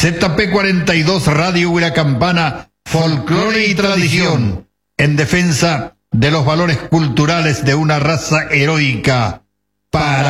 ZP42 Radio Huracampana, folclore y tradición, en defensa de los valores culturales de una raza heroica. Para